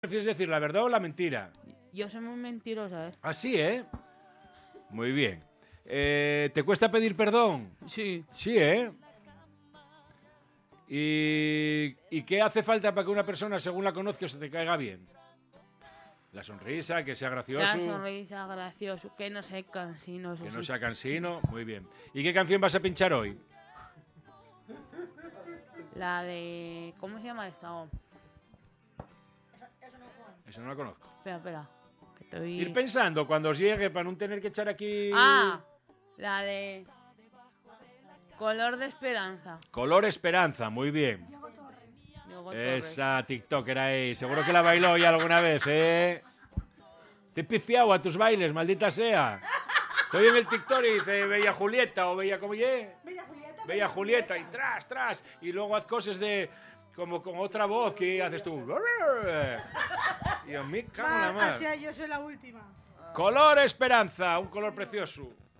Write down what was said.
¿Prefieres decir la verdad o la mentira? Yo soy muy mentirosa, ¿eh? Así, ¿eh? Muy bien. ¿Te cuesta pedir perdón? Sí. Sí, ¿eh? ¿Y qué hace falta para que una persona, según la conozcas, se te caiga bien? La sonrisa, que sea gracioso. La sonrisa, gracioso, que no sea cansino. Que no sea cansino. Muy bien. ¿Y qué canción vas a pinchar hoy? La de... ¿Cómo se llama esta? Oh, Eso no la conozco. espera. Que estoy... Ir pensando cuando os llegue para no tener que echar aquí... Ah, la de... Color de esperanza. Color Esperanza, muy bien. Diego Torres. Esa TikToker ahí, seguro que la bailó ya alguna vez, ¿eh? Te he pifiado a tus bailes, maldita sea. Estoy en el TikTok y dice Bella Julieta o Bella, ¿cómo ye? Bella Julieta y tras. Y luego haz cosas de... Como con otra voz que haces tú. Y a mí cago en la mar. Así yo soy la última. Color Esperanza, un color precioso.